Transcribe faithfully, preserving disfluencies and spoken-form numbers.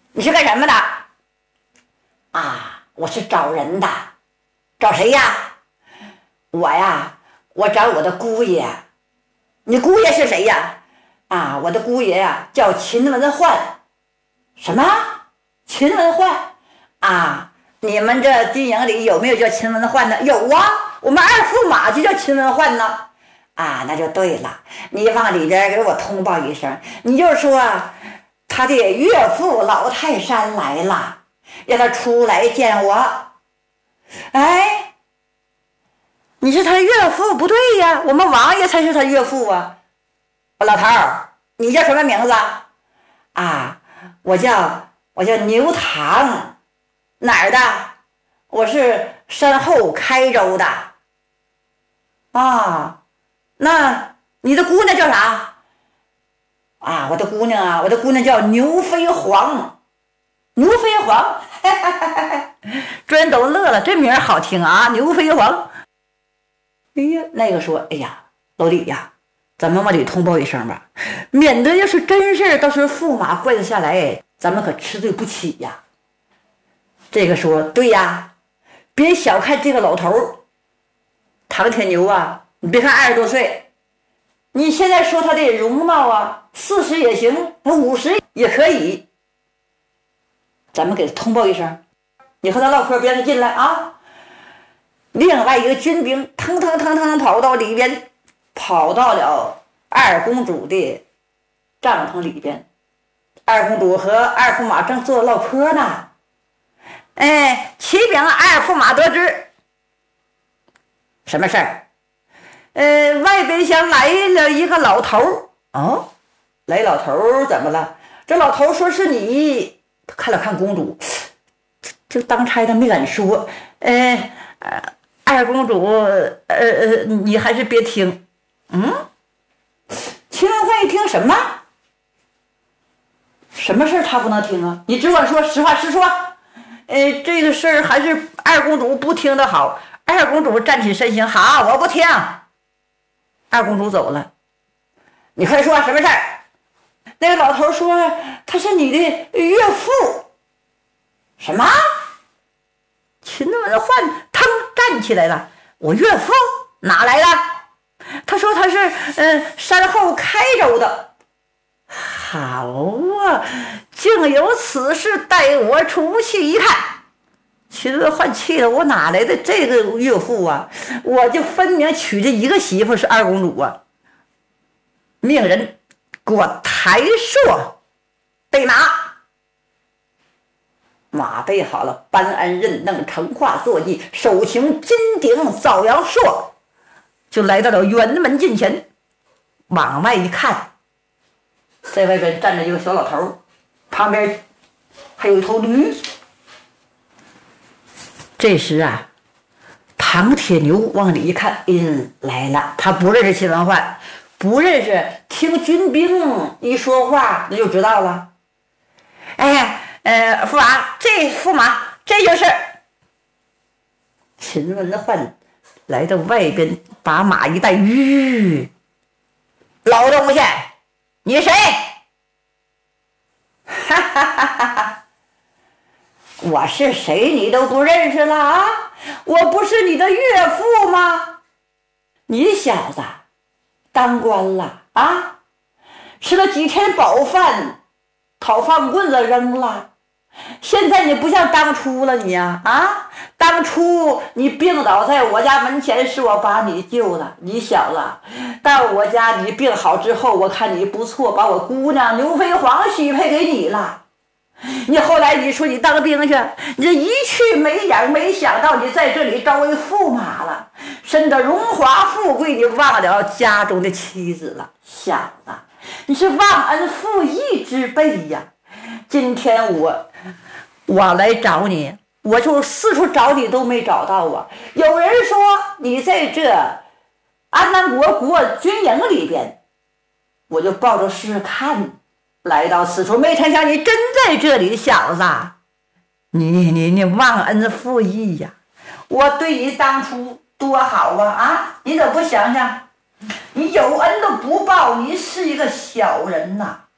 你是干什么的？啊，我是找人的。找谁呀？我呀，我找我的姑爷。你姑爷是谁呀？啊，我的姑爷呀叫秦文焕。什么？秦文焕？啊，你们这军营里有没有叫秦文焕的？有啊，我们二驸马就叫秦文焕呢。啊，那就对了，你往里边给我通报一声，你就说他的岳父老泰山来了，让他出来见我。哎，你是他岳父？不对呀，我们王爷才是他岳父啊。老头儿，你叫什么名字啊？啊，我叫我叫牛堂。哪儿的？我是山后开州的。啊，那你的姑娘叫啥？啊，我的姑娘啊，我的姑娘叫牛飞黄。牛飞黄，众人都乐了，这名好听啊，牛飞黄。哎呀，那个说，哎呀，老李呀，咱们往里通报一声吧，免得要是真事到时候驸马怪得下来，咱们可吃对不起呀。这个说，对呀，别小看这个老头唐铁牛啊，你别看二十多岁，你现在说他的容貌啊，四十也行，五十也可以。咱们给他通报一声，你和他唠嗑，别让他进来啊。另外一个军兵腾腾腾腾跑到里边，跑到了二公主的帐篷里边。二公主和二驸马正坐着唠嗑呢。哎，启禀二驸马得知，什么事儿？呃，外边厢来了一个老头。哦，来老头怎么了？这老头说是你。看了看公主，这当差的没敢说。呃，二公主，呃呃，你还是别听。嗯，秦文焕一听什么？什么事儿他不能听啊？你只管说，实话实说。呃，这个事儿还是二公主不听的好。二公主站起身形，好，我不听。二公主走了。你快说什么事儿？那个老头说他是你的岳父。什么？秦文焕腾站起来了。我岳父哪来的？他说他是呃山后开州的。好啊，竟有此事，带我出去一看。秦文焕气了，我哪来的这个岳父啊？我就分明娶这一个媳妇是二公主啊！命人给我抬槊备马。马备好了，班安任凳乘化坐骑，手擎金鼎枣阳槊，就来到了辕门近前。往外一看，在外边站着一个小老头，旁边还有一头驴。这时啊，唐铁牛往里一看，嗯，来了。他不认识秦文焕，不认识，听军兵一说话那就知道了。哎，呃，驸马，这驸马这就是秦文焕来到外边，把马一带，吁，老东西，你谁？哈哈哈哈哈！我是谁你都不认识了啊？我不是你的岳父吗？你小子当官了啊，吃了几天饱饭，讨饭棍子扔了。现在你不像当初了，你呀 啊, 啊！当初你病倒在我家门前，是我把你救了。你小子到我家，你病好之后，我看你不错，把我姑娘牛飞黄许配给你了。你后来你说你当兵去，你这一去没影，没想到你在这里招为驸马了，身得荣华富贵，你忘了家中的妻子了。小子，你是忘恩负义之辈呀！今天我我来找你，我就四处找你都没找到啊。有人说你在这安南国国军营里边，我就抱着试试看，来到此处，没成想你真在这里，小子，你你你忘恩负义呀！我对你当初多好啊啊！你怎么不想想？你有恩都不报，你是一个小人呐、啊！